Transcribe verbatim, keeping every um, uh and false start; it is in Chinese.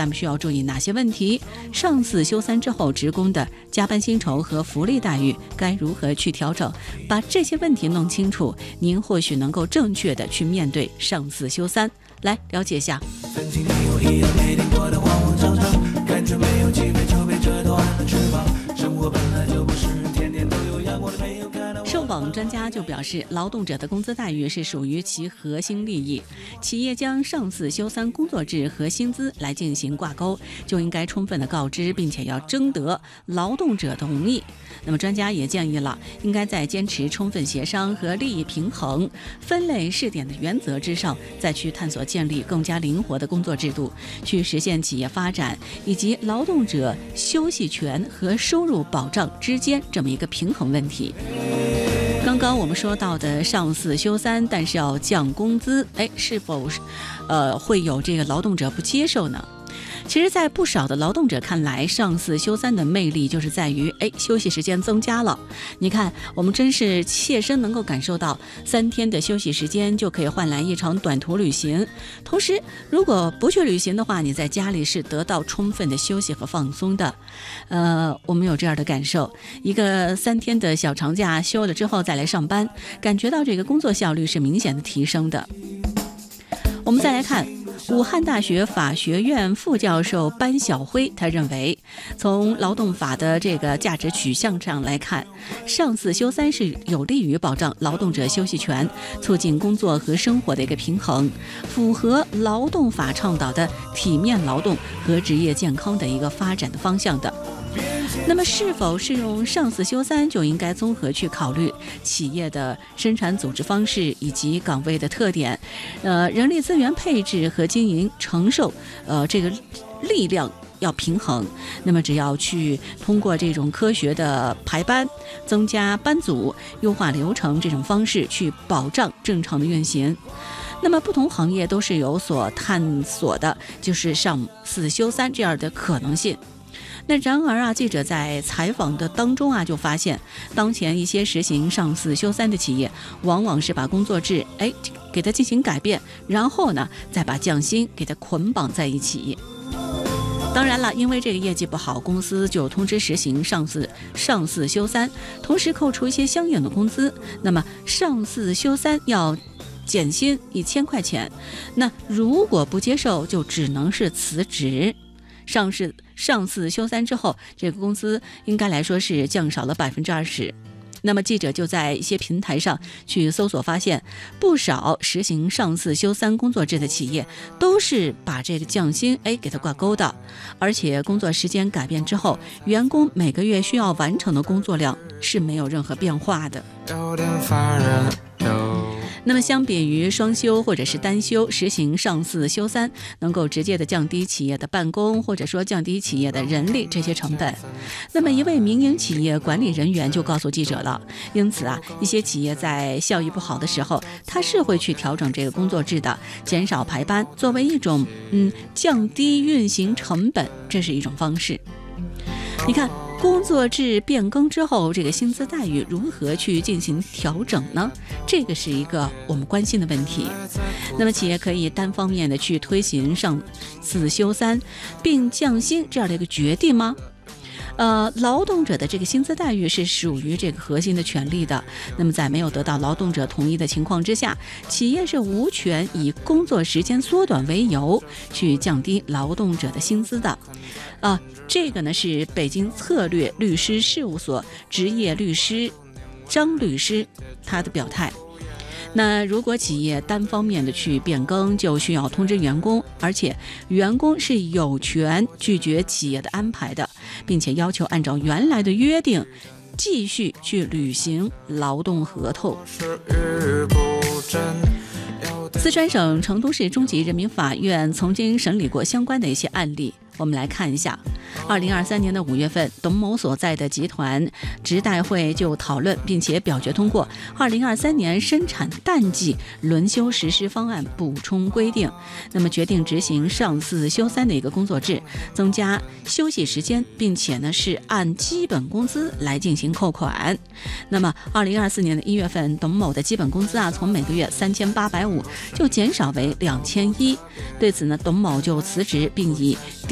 咱们需要注意哪些问题？上四休三之后，职工的加班薪酬和福利待遇该如何去调整？把这些问题弄清楚，您或许能够正确的去面对上四休三。来了解一下。曾经你我一样每天过得慌慌张张，感觉没有机会就被折断了翅膀，生活本来就不是天天都有阳光的没有看到。受访专家就表示，劳动者的工资待遇是属于其核心利益，企业将上四休三工作制和薪资来进行挂钩，就应该充分的告知，并且要征得劳动者同意。那么专家也建议了，应该在坚持充分协商和利益平衡、分类试点的原则之上，再去探索建立更加灵活的工作制度，去实现企业发展以及劳动者休息权和收入保障之间这么一个平衡问题。刚刚我们说到的上四休三，但是要降工资，哎，是否呃会有这个劳动者不接受呢？其实在不少的劳动者看来，上四休三的魅力就是在于哎，休息时间增加了。你看，我们真是切身能够感受到，三天的休息时间就可以换来一场短途旅行。同时，如果不去旅行的话，你在家里是得到充分的休息和放松的。呃，我们有这样的感受，一个三天的小长假休了之后再来上班，感觉到这个工作效率是明显的提升的。我们再来看武汉大学法学院副教授班晓辉，他认为，从劳动法的这个价值取向上来看，上四休三是有利于保障劳动者休息权，促进工作和生活的一个平衡，符合劳动法倡导的体面劳动和职业健康的一个发展的方向的。那么是否适用上四休三，就应该综合去考虑企业的生产组织方式以及岗位的特点，呃，人力资源配置和经营承受，呃，这个力量要平衡。那么只要去通过这种科学的排班、增加班组、优化流程这种方式去保障正常的运行。那么不同行业都是有所探索的，就是上四休三这样的可能性。那然而啊，记者在采访的当中啊，就发现，当前一些实行上四休三的企业，往往是把工作制哎给它进行改变，然后呢，再把降薪给它捆绑在一起。当然了，因为这个业绩不好，公司就通知实行上四上四休三，同时扣除一些相应的工资。那么上四休三要减薪一千块钱，那如果不接受，就只能是辞职。上市上四休三之后，这个工资应该来说是降少了百分之二十。那么记者就在一些平台上去搜索，发现不少实行上四休三工作制的企业都是把这个降薪哎给它挂钩的，而且工作时间改变之后，员工每个月需要完成的工作量是没有任何变化的。有点烦人。那么相比于双休或者是单休，实行上四休三能够直接的降低企业的办公或者说降低企业的人力这些成本。那么一位民营企业管理人员就告诉记者了，因此啊，一些企业在效益不好的时候，他是会去调整这个工作制的，减少排班，作为一种嗯降低运行成本，这是一种方式。你看，工作制变更之后，这个薪资待遇如何去进行调整呢？这个是一个我们关心的问题。那么企业可以单方面的去推行上四休三并降薪这样的一个决定吗？呃，劳动者的这个薪资待遇是属于这个核心的权利的。那么在没有得到劳动者同意的情况之下，企业是无权以工作时间缩短为由去降低劳动者的薪资的。啊、呃，这个呢是北京策略律师事务所职业律师张律师他的表态。那如果企业单方面的去变更，就需要通知员工，而且员工是有权拒绝企业的安排的，并且要求按照原来的约定继续去履行劳动合同。四川省成都市中级人民法院曾经审理过相关的一些案例，我们来看一下。二零二三年的五月份，董某所在的集团职代会就讨论并且表决通过二零二三年生产淡季轮休实施方案补充规定，那么决定执行上四休三的一个工作制，增加休息时间，并且呢是按基本工资来进行扣款。那么二零二四年的一月份，董某的基本工资啊从每个月三千八百五就减少为两千一，对此呢，董某就辞职，并以